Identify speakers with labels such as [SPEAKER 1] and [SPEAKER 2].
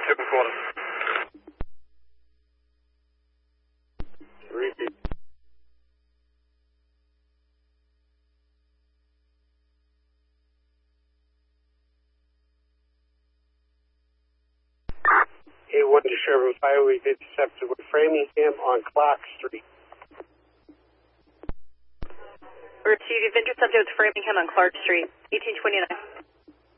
[SPEAKER 1] Tipping quarter.
[SPEAKER 2] Repeat. A1 to Sherman Highway, intercepted with Framingham on Clark Street.
[SPEAKER 3] Received, you've intercepted with Framingham on Clark Street, 1829.